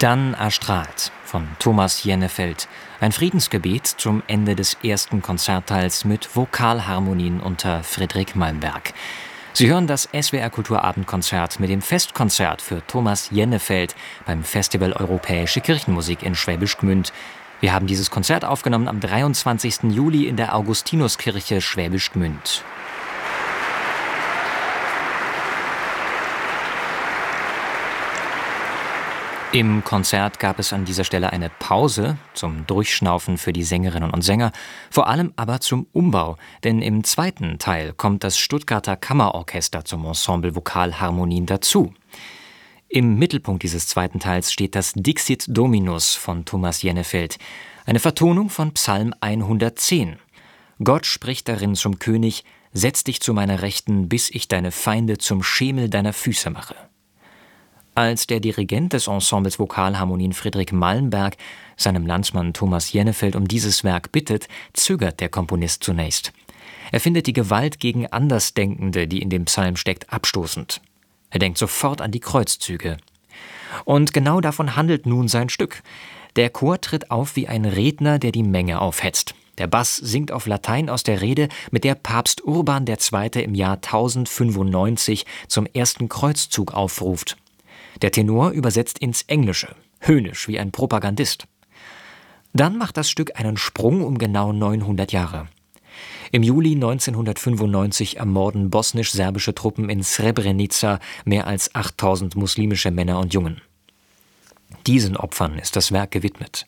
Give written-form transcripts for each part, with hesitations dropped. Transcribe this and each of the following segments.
Dann erstrahlt von Thomas Jennefeld, ein Friedensgebet zum Ende des ersten Konzertteils mit Vokalharmonien unter Friedrich Malmberg. Sie hören das SWR Kulturabendkonzert mit dem Festkonzert für Thomas Jennefeld beim Festival Europäische Kirchenmusik in Schwäbisch Gmünd. Wir haben dieses Konzert aufgenommen am 23. Juli in der Augustinuskirche Schwäbisch Gmünd. Im Konzert gab es an dieser Stelle eine Pause zum Durchschnaufen für die Sängerinnen und Sänger, vor allem aber zum Umbau, denn im zweiten Teil kommt das Stuttgarter Kammerorchester zum Ensemble Vokalharmonien dazu. Im Mittelpunkt dieses zweiten Teils steht das Dixit Dominus von Thomas Jennefeld, eine Vertonung von Psalm 110. Gott spricht darin zum König: Setz dich zu meiner Rechten, bis ich deine Feinde zum Schemel deiner Füße mache. Als der Dirigent des Ensembles Vokalharmonien Friedrich Malmberg seinem Landsmann Thomas Jennefeld um dieses Werk bittet, zögert der Komponist zunächst. Er findet die Gewalt gegen Andersdenkende, die in dem Psalm steckt, abstoßend. Er denkt sofort an die Kreuzzüge. Und genau davon handelt nun sein Stück. Der Chor tritt auf wie ein Redner, der die Menge aufhetzt. Der Bass singt auf Latein aus der Rede, mit der Papst Urban II. Im Jahr 1095 zum ersten Kreuzzug aufruft. Der Tenor übersetzt ins Englische, höhnisch wie ein Propagandist. Dann macht das Stück einen Sprung um genau 900 Jahre. Im Juli 1995 ermorden bosnisch-serbische Truppen in Srebrenica mehr als 8000 muslimische Männer und Jungen. Diesen Opfern ist das Werk gewidmet.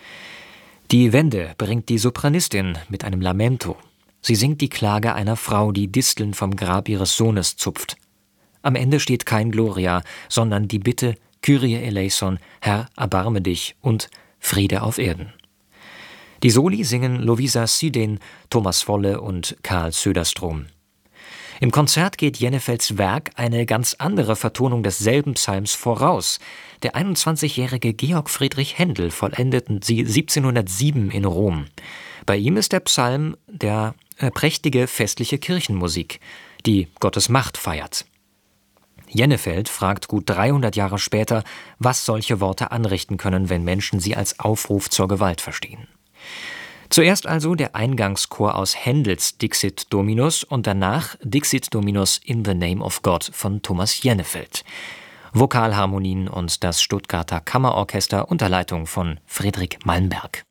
Die Wende bringt die Sopranistin mit einem Lamento. Sie singt die Klage einer Frau, die Disteln vom Grab ihres Sohnes zupft. Am Ende steht kein Gloria, sondern die Bitte: Kyrie eleison, Herr, erbarme dich, und Friede auf Erden. Die Soli singen Lovisa Sydén, Thomas Wolle und Karl Söderstrom. Im Konzert geht Jennefelds Werk eine ganz andere Vertonung desselben Psalms voraus. Der 21-jährige Georg Friedrich Händel vollendeten sie 1707 in Rom. Bei ihm ist der Psalm der prächtige festliche Kirchenmusik, die Gottes Macht feiert. Jennefeld fragt gut 300 Jahre später, was solche Worte anrichten können, wenn Menschen sie als Aufruf zur Gewalt verstehen. Zuerst also der Eingangschor aus Händels Dixit Dominus und danach Dixit Dominus in the Name of God von Thomas Jennefeld. Vokalharmonien und das Stuttgarter Kammerorchester unter Leitung von Friedrich Malmberg.